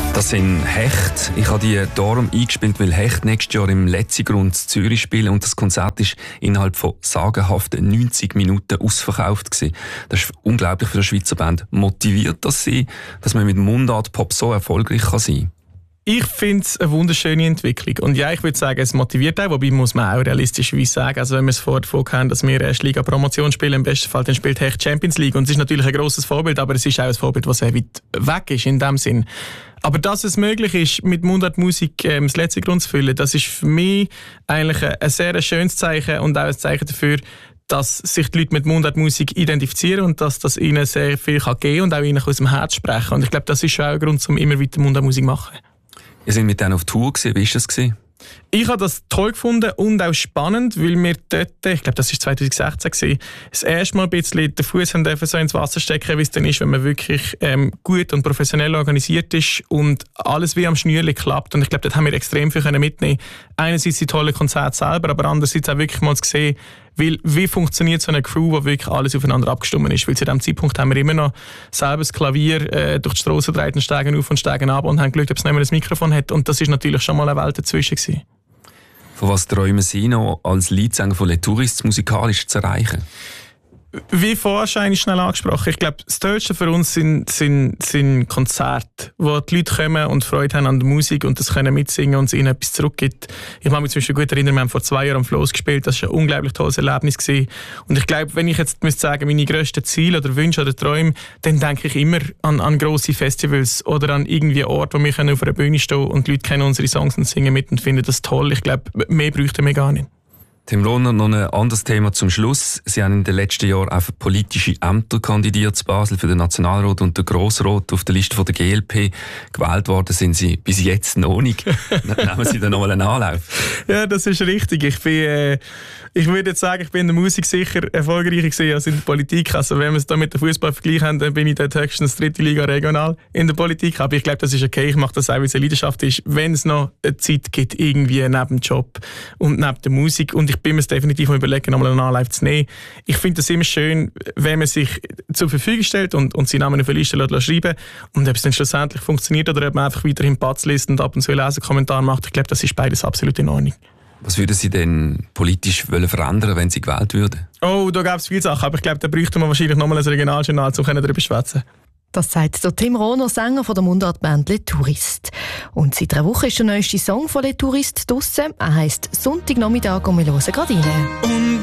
Das sind Hecht. Ich habe die darum eingespielt, weil Hecht nächstes Jahr im Letzigrund in Zürich spielen und das Konzert ist innerhalb von sagenhaften 90 Minuten ausverkauft gewesen. Das ist unglaublich für eine Schweizer Band. Motiviert das Sie, dass man mit Mundart-Pop so erfolgreich kann sein kann? Ich finde es eine wunderschöne Entwicklung. Und ja, ich würde sagen, es motiviert auch, wobei muss man auch realistischerweise sagen, also wenn wir es davon haben, dass wir erst Liga-Promotion spielen, im besten Fall dann spielt Hecht Champions League. Und es ist natürlich ein grosses Vorbild, aber es ist auch ein Vorbild, das sehr weit weg ist in dem Sinn. Aber dass es möglich ist, mit Mundartmusik das Letzigrund zu füllen, das ist für mich eigentlich ein sehr schönes Zeichen und auch ein Zeichen dafür, dass sich die Leute mit Mundartmusik identifizieren und dass das ihnen sehr viel geben kann und auch ihnen aus dem Herz sprechen. Und ich glaube, das ist schon auch ein Grund, um immer weiter Mundartmusik zu machen. Ihr seid mit denen auf Tour gewesen. Wie war das gewesen? Ich habe das toll gefunden und auch spannend, weil wir dort, ich glaube, das war 2016 gewesen, das erste Mal ein bisschen den Fuß haben dürfen so ins Wasser stecken, wie es dann ist, wenn man wirklich gut und professionell organisiert ist und alles wie am Schnürli klappt. Und ich glaube, dort haben wir extrem viel mitnehmen. Einerseits die tollen Konzerte selber, aber andererseits auch wirklich mal zu sehen, wie funktioniert so eine Crew, wo wirklich alles aufeinander abgestimmt ist. Weil zu diesem Zeitpunkt haben wir immer noch selber das Klavier durch die Strasse gedreht und steigen auf und steigen ab und haben geschaut, ob es nicht mehr ein Mikrofon hat. Und das ist natürlich schon mal eine Welt dazwischen gewesen. Von was träumen Sie noch als Leadsänger von Les Touristes musikalisch zu erreichen? Wie vorher schnell angesprochen, ich glaube, das Tollste für uns sind Konzerte, wo die Leute kommen und Freude haben an der Musik und das können mitsingen und es ihnen etwas zurückgibt. Ich kann mich zum Beispiel gut erinnern, wir haben vor 2 Jahren am Floss gespielt, das war ein unglaublich tolles Erlebnis gewesen. Und ich glaube, wenn ich jetzt müsste sagen, meine grössten Ziele oder Wünsche oder Träume, dann denke ich immer an grosse Festivals oder an irgendwie einen Ort, wo wir auf einer Bühne stehen und die Leute kennen unsere Songs und singen mit und finden das toll. Ich glaube, mehr bräuchten wir gar nicht. Tim Lohner, noch ein anderes Thema zum Schluss. Sie haben in den letzten Jahren auch für politische Ämter kandidiert zu Basel, für den Nationalrat und den Grossrat. Auf der Liste von der GLP gewählt worden sind Sie bis jetzt noch nicht. Nehmen Sie dann noch mal einen Anlauf. Ja, das ist richtig. Ich würde jetzt sagen, ich bin in der Musik sicher erfolgreicher gewesen als in der Politik. Also wenn wir es da mit dem Fußball vergleichen, dann bin ich dort höchstens 3. Liga regional in der Politik. Aber ich glaube, das ist okay. Ich mache das auch, weil es eine Leidenschaft ist. Wenn es noch eine Zeit gibt, irgendwie neben dem Job und neben der Musik. Und ich bin mir definitiv überlegen, nochmal einen Anlauf zu nehmen. Ich finde es immer schön, wenn man sich zur Verfügung stellt und seinen Namen auf eine Liste schreiben und ob es dann schlussendlich funktioniert oder ob man einfach weiterhin Patz liest und ab und zu einen Leserkommentar macht. Ich glaube, das ist beides absolut in Ordnung. Was würden Sie denn politisch verändern, wenn Sie gewählt würden? Oh, da gäbe es viele Sachen, aber ich glaube, da bräuchte man wahrscheinlich nochmal ein Regionaljournal, um darüber zu schwätzen. Das sagt der Tim Lohner, Sänger von der Mundartband Les Touristes. Und seit einer Woche ist der neueste Song von Les Touristes draussen. Er heisst «Sonntagnachmittag» und wir hören gerade rein.